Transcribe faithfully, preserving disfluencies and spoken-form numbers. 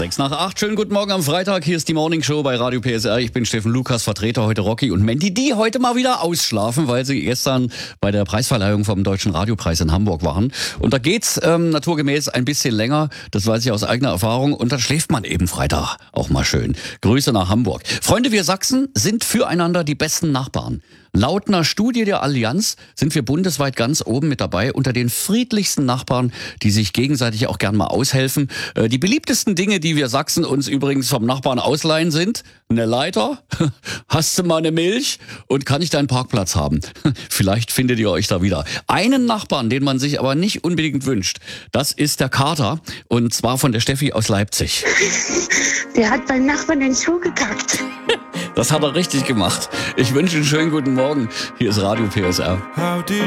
Sechs nach acht. Schönen guten Morgen am Freitag. Hier ist die Morning Show bei Radio P S R. Ich bin Steffen Lukas, Vertreter heute Rocky und Mandy, die heute mal wieder ausschlafen, weil sie gestern bei der Preisverleihung vom Deutschen Radiopreis in Hamburg waren. Und da geht's ähm, naturgemäß ein bisschen länger. Das weiß ich aus eigener Erfahrung. Und dann schläft man eben Freitag auch mal schön. Grüße nach Hamburg. Freunde, wir Sachsen sind füreinander die besten Nachbarn. Laut einer Studie der Allianz sind wir bundesweit ganz oben mit dabei unter den friedlichsten Nachbarn, die sich gegenseitig auch gern mal aushelfen. Äh, die beliebtesten Dinge, die wir Sachsen uns übrigens vom Nachbarn ausleihen, sind eine Leiter, hast du mal eine Milch und kann ich deinen Parkplatz haben? Vielleicht findet ihr euch da wieder. Einen Nachbarn, den man sich aber nicht unbedingt wünscht, das ist der Kater und zwar von der Steffi aus Leipzig. Der hat beim Nachbarn den Schuh gekackt. Das hat er richtig gemacht. Ich wünsche einen schönen guten Morgen. Hier ist Radio P S R.